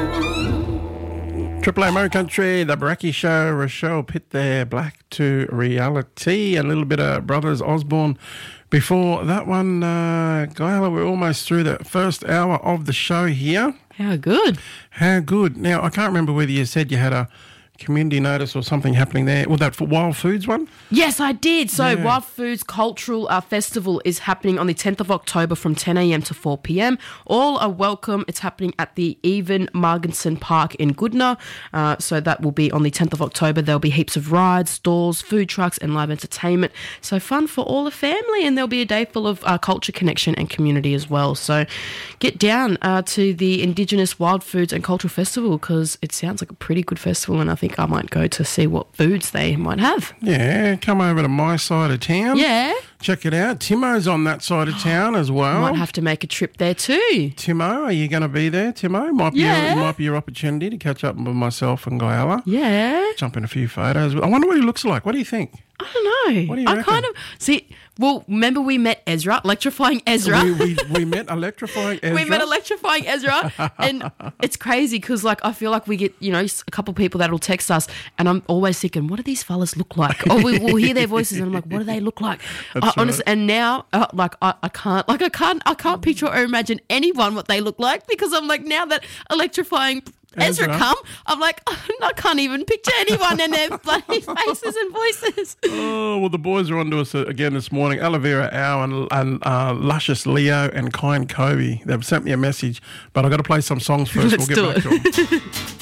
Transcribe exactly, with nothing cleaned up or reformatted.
Triple A Mo Country, The Baraki Show, Rochelle Pitt there, Black to Reality, a little bit of Brothers Osborne. Before that one, uh, Gaila, we're almost through the first hour of the show here. How good. How good. Now, I can't remember whether you said you had a community notice or something happening there. Was that for Wild Foods one? Yes, I did. So Yeah. Wild Foods Cultural uh, Festival is happening on the tenth of October from ten a.m. to four p.m. All are welcome. It's happening at the Even Marginson Park in Goodna. Uh, so that will be on the tenth of October. There'll be heaps of rides, stalls, food trucks and live entertainment. So fun for all the family, and there'll be a day full of uh, culture connection and community as well. So get down uh, to the Indigenous Wild Foods and Cultural Festival, because it sounds like a pretty good festival, and I think I might go to see what foods they might have. Yeah, come over to my side of town. Yeah. Check it out. Timo's on that side of town as well. Might have to make a trip there too. Timo, are you going to be there, Timo? Might be, Yeah. your, might be your opportunity to catch up with myself and Gaila. Yeah. Jump in a few photos. I wonder what he looks like. What do you think? I don't know. What do you I reckon? kind of see. Well, remember we met Ezra, electrifying Ezra. We, we, we met electrifying Ezra. We met electrifying Ezra, and it's crazy because, like, I feel like we get, you know, a couple of people that'll text us, and I'm always thinking, what do these fellas look like? Or we, we'll hear their voices, and I'm like, what do they look like? That's I, right. honestly, and now, uh, like, I, I can't, like, I can't, I can't picture or imagine anyone what they look like, because I'm like, now that electrifying Ezra, Ezra. come, I'm like, I can't even picture anyone and their bloody faces and voices. Oh, well, the boys are on to us again this morning. Aloe Vera Au and, and uh, Luscious Leo and Kind Kobe. They've sent me a message, but I've got to play some songs first. Let's we'll get do back it. to them.